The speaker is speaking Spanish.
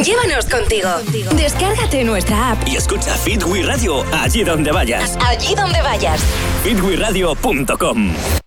Llévanos contigo. Descárgate nuestra app y escucha Fit We Radio allí donde vayas. Allí donde vayas. fitwiradio.com